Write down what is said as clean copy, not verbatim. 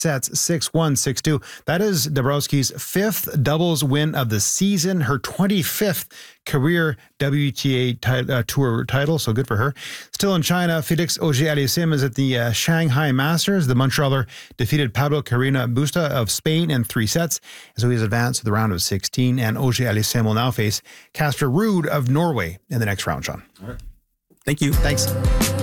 sets, 6-1, 6-2. That is Dabrowski's 5th doubles win of the season, her 25th career WTA Tour title, so good for her. Still in China, Felix Auger-Aliassime is at the Shanghai Masters. The Montrealer defeated Pablo Carreno Busta of Spain in 3 sets, so he's advanced to the round of 16, and Auger-Aliassime will now face Casper Ruud of Norway in the next round, Sean. All right. Thank you. Thanks.